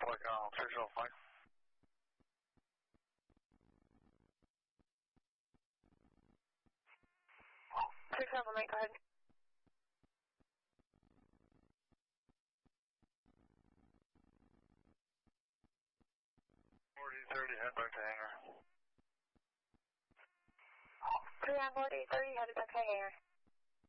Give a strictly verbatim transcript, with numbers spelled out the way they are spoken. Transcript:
Flight on three zero five. three seven, Mike, go ahead. forty thirty, head back to hangar. three on board, eight thirty, headed back to hangar.